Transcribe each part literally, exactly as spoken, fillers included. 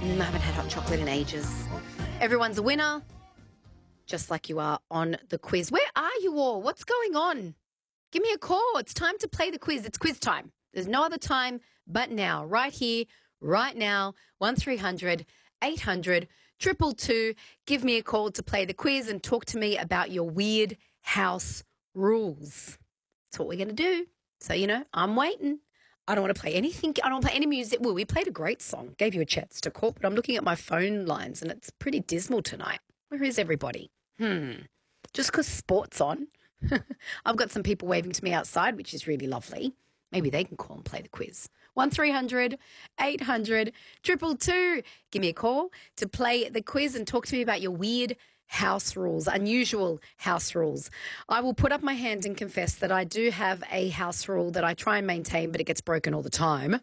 Mm, I haven't had hot chocolate in ages. Everyone's a winner, just like you are on the quiz. Where are you all? What's going on? Give me a call. It's time to play the quiz. It's quiz time. There's no other time but now, right here, right now, one three hundred eight hundred two two two. Give me a call to play the quiz and talk to me about your weird house rules. That's what we're going to do. So, you know, I'm waiting. I don't want to play anything. I don't want to play any music. Well, we played a great song, gave you a chance to call, but I'm looking at my phone lines and it's pretty dismal tonight. Where is everybody? Hmm. Just because sport's on. I've got some people waving to me outside, which is really lovely. Maybe they can call and play the quiz. one three hundred eight hundred two two two. Give me a call to play the quiz and talk to me about your weird house rules, unusual house rules. I will put up my hand and confess that I do have a house rule that I try and maintain, but it gets broken all the time.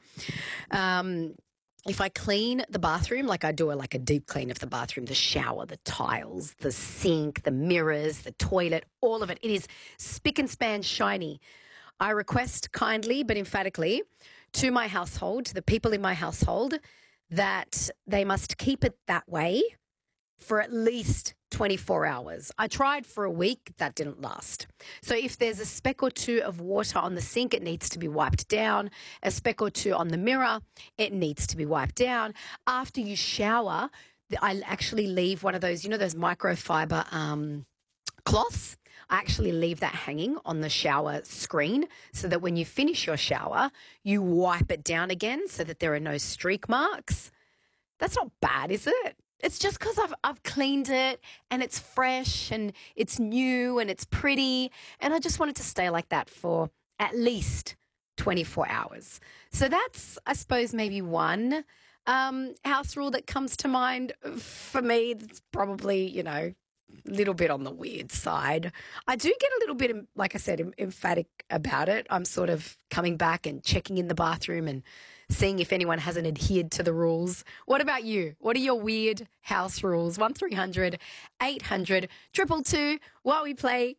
Um, if I clean the bathroom, like I do a, like a deep clean of the bathroom, the shower, the tiles, the sink, the mirrors, the toilet, all of it, it is spick and span shiny. I request kindly but emphatically to my household, to the people in my household, that they must keep it that way for at least twenty-four hours. I tried for a week. That didn't last. So if there's a speck or two of water on the sink, it needs to be wiped down. A speck or two on the mirror, it needs to be wiped down. After you shower, I actually leave one of those, you know, those microfiber um, cloths. I actually leave that hanging on the shower screen so that when you finish your shower, you wipe it down again so that there are no streak marks. That's not bad, is it? It's just because I've, I've cleaned it and it's fresh and it's new and it's pretty, and I just wanted to stay like that for at least twenty-four hours. So that's, I suppose, maybe one um, house rule that comes to mind for me. That's probably, you know, a little bit on the weird side. I do get a little bit, like I said, em- emphatic about it. I'm sort of coming back and checking in the bathroom and seeing if anyone hasn't adhered to the rules. What about you? What are your weird house rules? one three hundred eight hundred two two two while we play